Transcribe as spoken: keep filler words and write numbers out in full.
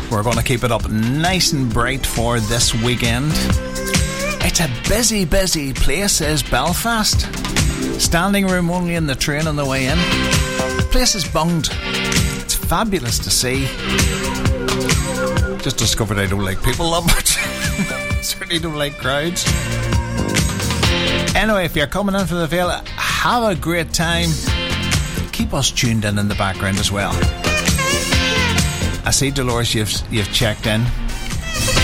We're going to keep it up nice and bright for this weekend. It's a busy, busy place, is Belfast. Standing room only in the train on the way in. The place is bunged. It's fabulous to see. Just discovered I don't like people that much. Certainly don't like crowds. Anyway, if you're coming in from the Vale, have a great time. Keep us tuned in in the background as well. I see, Dolores, you've you've checked in.